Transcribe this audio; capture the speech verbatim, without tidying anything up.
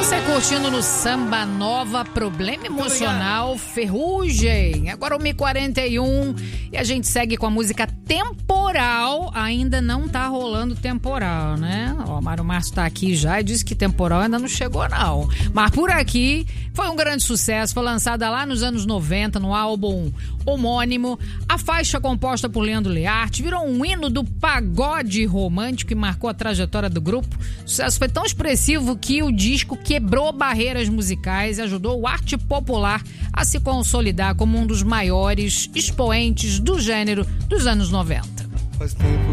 Você curtindo no Samba Nova, Problema Emocional, Ferrugem. Agora uma e quarenta e um e a gente segue com a música Temporal. Ainda não tá rolando temporal, né? Ó, o Mário Márcio tá aqui já e disse que temporal ainda não chegou, não. Mas por aqui foi um grande sucesso. Foi lançada lá nos anos noventa, no álbum homônimo. A faixa composta por Leandro Learte virou um hino do pagode romântico e marcou a trajetória do grupo. O sucesso foi tão expressivo que o disco quebrou barreiras musicais e ajudou o arte popular a se consolidar como um dos maiores expoentes do gênero dos anos noventa. Faz tempo